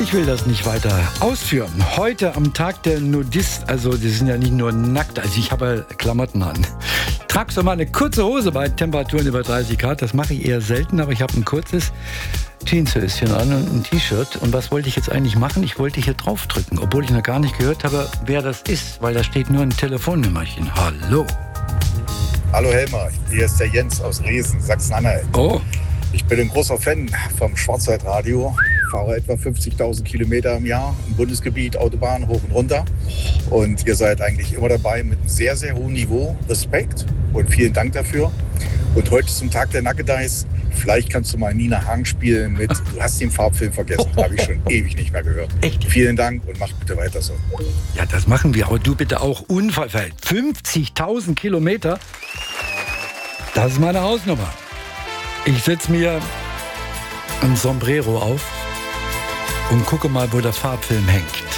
Ich will das nicht weiter ausführen. Heute am Tag der Nudist, also die sind ja nicht nur nackt, also ich habe Klamotten an. Trag so mal eine kurze Hose bei Temperaturen über 30 Grad, das mache ich eher selten, aber ich habe ein kurzes Jeanshöschen an und ein T-Shirt. Und was wollte ich jetzt eigentlich machen? Ich wollte hier draufdrücken, obwohl ich noch gar nicht gehört habe, wer das ist, weil da steht nur ein Telefonnummerchen. Hallo. Hallo Helmer, hier ist der Jens aus Resen, Sachsen-Anhalt. Oh. Ich bin ein großer Fan vom Schwarzwaldradio, fahre etwa 50.000 Kilometer im Jahr im Bundesgebiet, Autobahn hoch und runter. Und ihr seid eigentlich immer dabei mit einem sehr, sehr hohem Niveau. Respekt und vielen Dank dafür. Und heute zum Tag der Nackedeis. Vielleicht kannst du mal Nina Hagen spielen mit Du hast den Farbfilm vergessen. Habe ich schon ewig nicht mehr gehört. Echt? Vielen Dank und macht bitte weiter so. Ja, das machen wir. Aber du bitte auch unverfällt. 50.000 Kilometer, das ist meine Hausnummer. Ich setze mir ein Sombrero auf und gucke mal, wo der Farbfilm hängt.